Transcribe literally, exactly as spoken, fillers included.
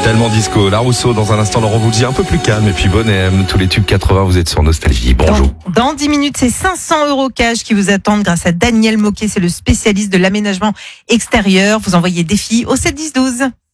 Tellement disco. La Rousseau, dans un instant, Laurent vous le dit, un peu plus calme. Et puis Bonhomme, tous les tubes quatre-vingts, vous êtes sur Nostalgie. Bonjour. Dans, dans dix minutes, c'est cinq cents euros cash qui vous attendent grâce à Daniel Moquet. C'est le spécialiste de l'aménagement extérieur. Vous envoyez défi au sept dix douze.